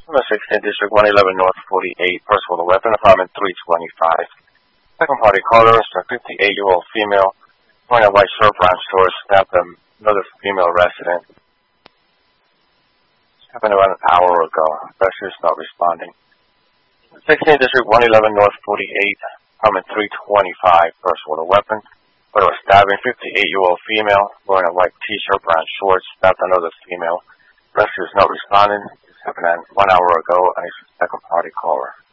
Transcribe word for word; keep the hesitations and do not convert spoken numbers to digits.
Number sixteen, District one eleven North forty-eight, person with a weapon, apartment three twenty-five. Second party caller, a fifty-eight-year-old female, wearing a white shirt, brown shorts, stabbed another female resident. This happened around an hour ago. Investigators not responding. sixteen, District one eleven North forty-eight, apartment three twenty-five, person with a weapon, but was stabbing fifty-eight-year-old female, wearing a white t-shirt, brown shorts, stabbed another female. Investigators not responding. This happened one hour ago, and he's a second party caller.